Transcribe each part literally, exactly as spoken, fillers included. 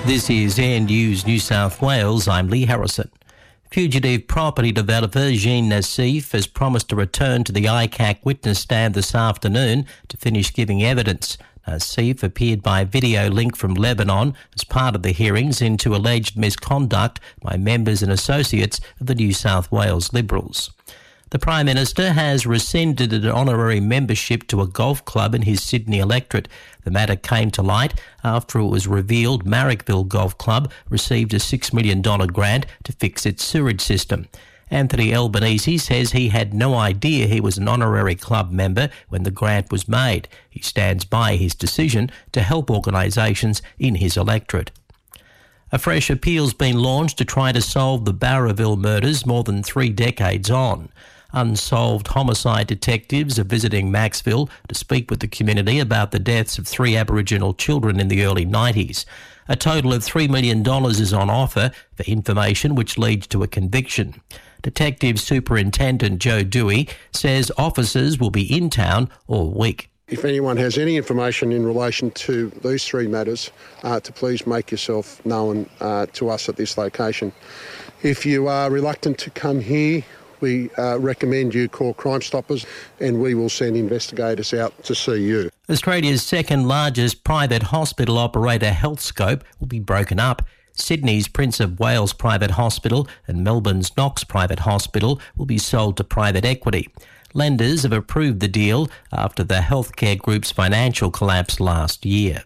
This is Air News New South Wales. I'm Lee Harrison. Fugitive property developer Jean Nassif has promised to return to the I C A C witness stand this afternoon to finish giving evidence. Nassif appeared by video link from Lebanon as part of the hearings into alleged misconduct by members and associates of the New South Wales Liberals. The Prime Minister has rescinded an honorary membership to a golf club in his Sydney electorate. The matter came to light after it was revealed Marrickville Golf Club received a six million dollars grant to fix its sewage system. Anthony Albanese says he had no idea he was an honorary club member when the grant was made. He stands by his decision to help organisations in his electorate. A fresh appeal's been launched to try to solve the Barraville murders more than three decades on. Unsolved homicide detectives are visiting Maxville to speak with the community about the deaths of three Aboriginal children in the early nineties. A total of three million dollars is on offer for information which leads to a conviction. Detective Superintendent Joe Dewey says officers will be in town all week. If anyone has any information in relation to these three matters, uh, to please make yourself known uh, to us at this location. If you are reluctant to come here, we uh, recommend you call Crime Stoppers and we will send investigators out to see you. Australia's second largest private hospital operator, Healthscope, will be broken up. Sydney's Prince of Wales Private Hospital and Melbourne's Knox Private Hospital will be sold to private equity. Lenders have approved the deal after the healthcare group's financial collapse last year.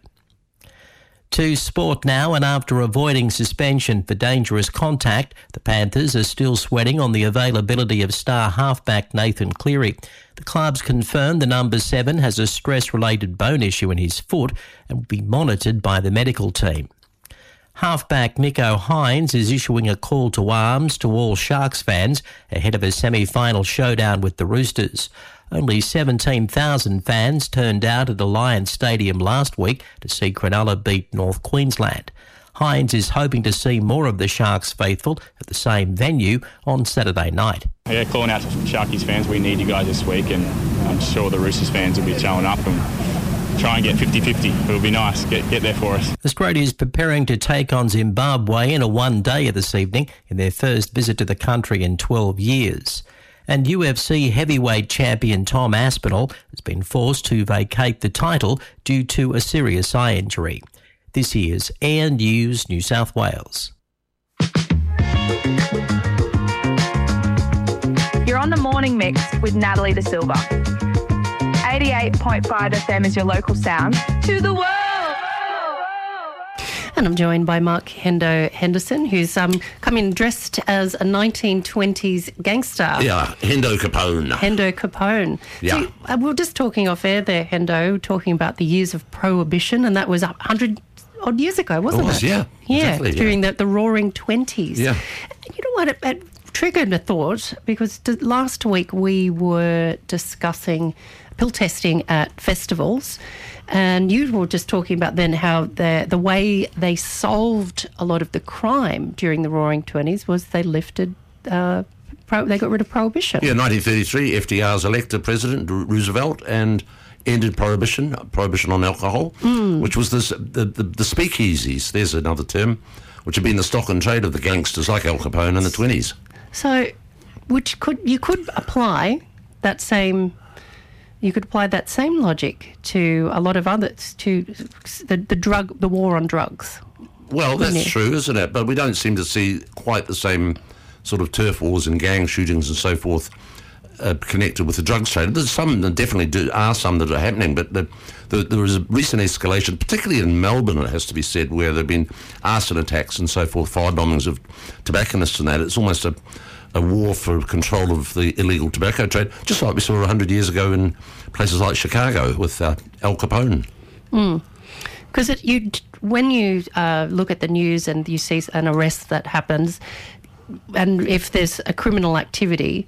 To sport now, and after avoiding suspension for dangerous contact, the Panthers are still sweating on the availability of star halfback Nathan Cleary. The club's confirmed the number seven has a stress-related bone issue in his foot and will be monitored by the medical team. Halfback Nicho Hynes is issuing a call to arms to all Sharks fans ahead of a semi-final showdown with the Roosters. Only seventeen thousand fans turned out at Alliance Stadium last week to see Cronulla beat North Queensland. Hynes is hoping to see more of the Sharks faithful at the same venue on Saturday night. Yeah, calling out to Sharkies fans, we need you guys this week, and I'm sure the Roosters fans will be showing up and try and get fifty-fifty. It'll be nice. Get, get there for us. Australia is preparing to take on Zimbabwe in a one-dayer this evening in their first visit to the country in twelve years. And U F C heavyweight champion Tom Aspinall has been forced to vacate the title due to a serious eye injury. This is Air News New South Wales. You're on the Morning Mix with Natalie De Silva. eighty-eight point five F M is your local sound to the world. And I'm joined by Mark Hendo Henderson, who's um, come in dressed as a nineteen twenties gangster. Yeah, Hendo Capone. Hendo Capone. Yeah. So, uh, we were just talking off air there, Hendo, talking about the years of Prohibition, and that was one hundred odd years ago, wasn't it? Was, it? yeah. Yeah, exactly, during yeah. The, the Roaring Twenties. Yeah. You know what, it, it triggered a thought, because d- last week we were discussing pill testing at festivals, and you were just talking about then how the the way they solved a lot of the crime during the Roaring Twenties was they lifted, uh, pro- they got rid of prohibition. Yeah, nineteen thirty-three, F D R's elected President Roosevelt and ended prohibition, prohibition on alcohol, mm. which was this, the, the the speakeasies. There's another term, which had been the stock and trade of the gangsters like Al Capone in the twenties. So, which could you could apply that same. You could apply that same logic to a lot of others, to the, the drug, the war on drugs. Well, that's true, isn't it? But we don't seem to see quite the same sort of turf wars and gang shootings and so forth uh, connected with the drugs trade. There's some, there definitely do, are some that are happening, but the, the, there was a recent escalation, particularly in Melbourne, it has to be said, where there have been arson attacks and so forth, fire bombings of tobacconists and that. It's almost a... a war for control of the illegal tobacco trade, just like we saw one hundred years ago in places like Chicago with uh, Al Capone. Because mm. you, when you uh, look at the news and you see an arrest that happens, and if there's a criminal activity,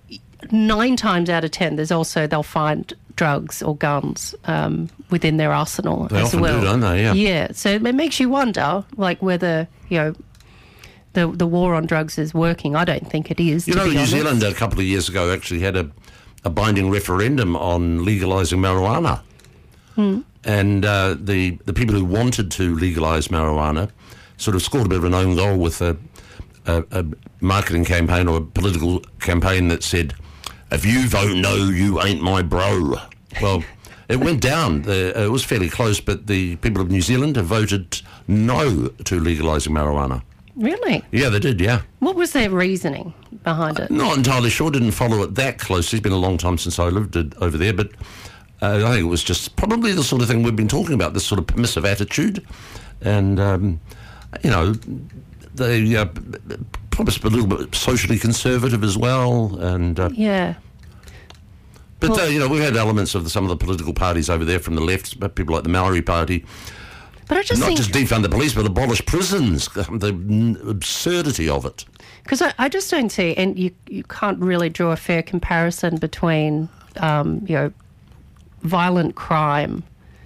nine times out of ten, there's also, they'll find drugs or guns um, within their arsenal they as often well. do, don't they? Yeah. Yeah, so it makes you wonder, like, whether, you know, The, the war on drugs is working. I don't think it is. You to know, be New honest. Zealand a couple of years ago actually had a, a binding referendum on legalising marijuana. Hmm. And uh, the, the people who wanted to legalise marijuana sort of scored a bit of an own goal with a, a, a marketing campaign or a political campaign that said, "If you vote no, you ain't my bro." Well, it went down. The, uh, it was fairly close, but the people of New Zealand have voted no to legalising marijuana. Really? Yeah, they did, yeah. What was their reasoning behind it? Not entirely sure. Didn't follow it that closely. It's been a long time since I lived it, over there, but uh, I think it was just probably the sort of thing we've been talking about, this sort of permissive attitude. And, um, you know, they uh, probably a little bit socially conservative as well. And uh, Yeah. But, Well- uh, you know, we've had elements of the, some of the political parties over there from the left, people like the Maori Party, But I just not think... just defund the police, but abolish prisons. The absurdity of it. Because I, I just don't see, and you you can't really draw a fair comparison between, um, you know, violent crime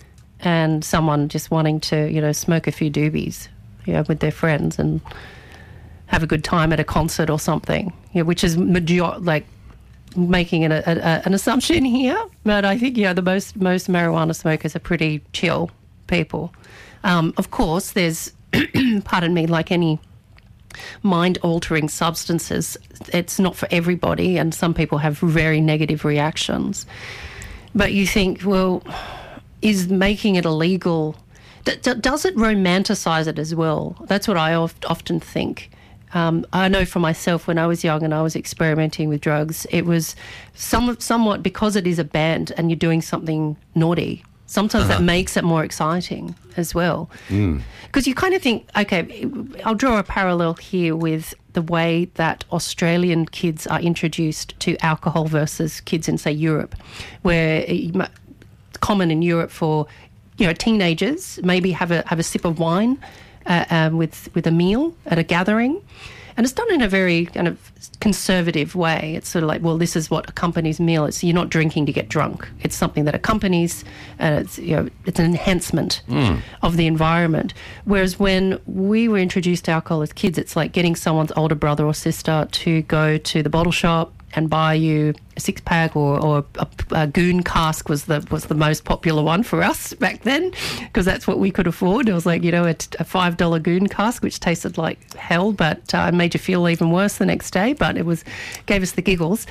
and someone just wanting to, you know, smoke a few doobies, you know, with their friends and have a good time at a concert or something, you know, which is major like making an, a, a, an assumption here. But I think, you know, the most most marijuana smokers are pretty chill people. Um, of course, there's, pardon me, like any mind-altering substances, it's not for everybody, and some people have very negative reactions. But you think, well, is making it illegal, d- d- does it romanticise it as well? That's what I oft- often think. Um, I know for myself, when I was young and I was experimenting with drugs, it was some, somewhat because it is a band and you're doing something naughty. Sometimes uh-huh. that makes it more exciting as well. Because mm. you kind of think, okay, I'll draw a parallel here with the way that Australian kids are introduced to alcohol versus kids in, say, Europe, where it's common in Europe for, you know, teenagers maybe have a have a sip of wine uh, um, with, with a meal at a gathering. And it's done in a very kind of conservative way. It's sort of like, well, this is what accompanies meal. It's you're not drinking to get drunk. It's something that accompanies, and it's you know it's an enhancement mm. of the environment. Whereas when we were introduced to alcohol as kids, it's like getting someone's older brother or sister to go to the bottle shop and buy you a six pack, or, or a, a goon cask was the was the most popular one for us back then, because that's what we could afford. It was like, you know, a, a five dollar goon cask, which tasted like hell, but uh, made you feel even worse the next day. But it was gave us the giggles.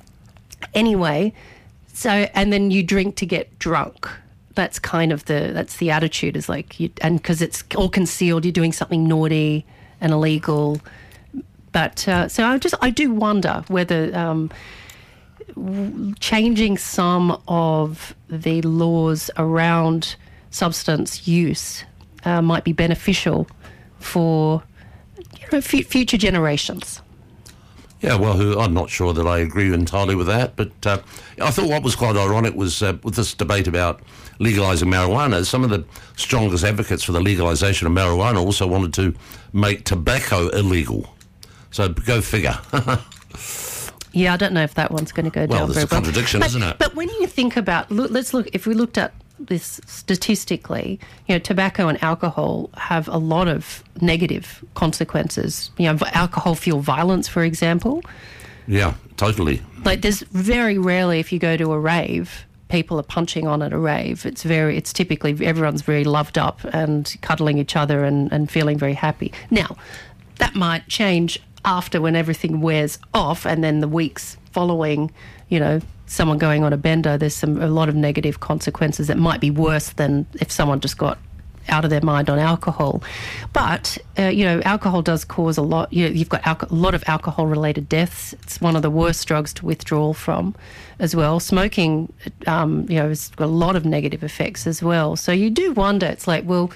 Anyway, so and then you drink to get drunk. That's kind of the that's the attitude, is like, you, and because it's all concealed, you're doing something naughty and illegal. But uh, so I just I do wonder whether um, w- changing some of the laws around substance use uh, might be beneficial for you know, f- future generations. Yeah, well, who, I'm not sure that I agree entirely with that, but uh, I thought what was quite ironic was uh, with this debate about legalising marijuana, some of the strongest advocates for the legalisation of marijuana also wanted to make tobacco illegal. So go figure. Yeah, I don't know if that one's going to go well, down very well. Well, there's a contradiction, but, isn't it? But when you think about, look, let's look, if we looked at this statistically, you know, tobacco and alcohol have a lot of negative consequences. You know, alcohol fuel violence, for example. Yeah, totally. Like, there's very rarely, if you go to a rave, people are punching on at a rave. It's very, it's typically, everyone's very loved up and cuddling each other and, and feeling very happy. Now, that might change after, when everything wears off, and then the weeks following, you know, someone going on a bender, there's some a lot of negative consequences that might be worse than if someone just got out of their mind on alcohol. But, uh, you know, alcohol does cause a lot. You know, you've got alco- a lot of alcohol-related deaths. It's one of the worst drugs to withdraw from as well. Smoking, um, you know, has got a lot of negative effects as well. So you do wonder, it's like, well,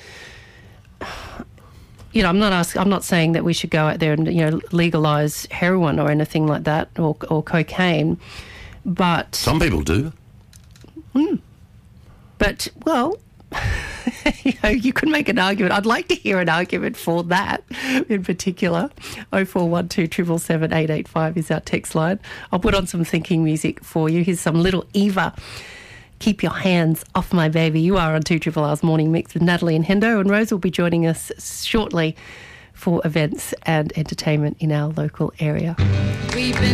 you know, I'm not ask, I'm not saying that we should go out there and, you know, legalise heroin or anything like that, or, or cocaine, but... Some people do. Hmm. But, well, you know, you could make an argument. I'd like to hear an argument for that in particular. oh four one two, seven seven seven, eight eight five is our text line. I'll put on some thinking music for you. Here's some Little Eva. Keep your hands off my baby. You are on two Triple R's Morning Mix with Natalie and Hendo, and Rose will be joining us shortly for events and entertainment in our local area. We've been